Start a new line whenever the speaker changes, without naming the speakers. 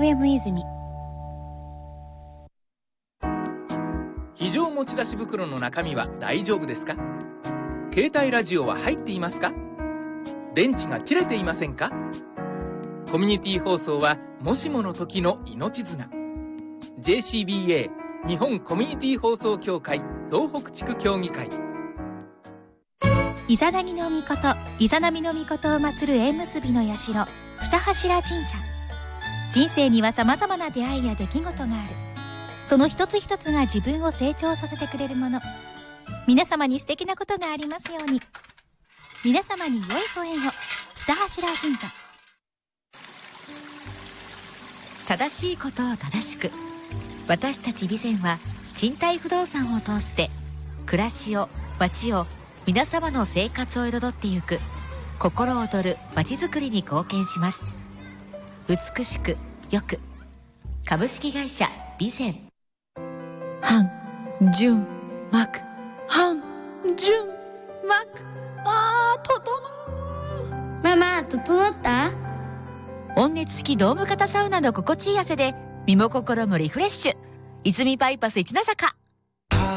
FM 泉。
非常持ち出し袋の中身は大丈夫ですか？携帯ラジオは入っていますか？電池が切れていませんか？コミュニティ放送はもしもの時の命綱。 JCBA 日本コミュニティ放送協会東北地区協議会。
イザナギの御事、イザナミの御事を祀る縁結びの社、二柱神社。人生には様々な出会いや出来事がある。その一つ一つが自分を成長させてくれるもの。皆様に素敵なことがありますように。皆様に良いご縁を。二柱神社。正しいことを正しく。私たち備前は賃貸不動産を通して暮らしを、街を、皆様の生活を彩ってゆく心躍る街づくりに貢献します。美しくよく、株式会社備前。半純膜、半純膜。整う。
ママ、整った？
温熱式ドーム型サウナの心地いい汗で身も心もリフレッシュ。泉バイパス一の坂。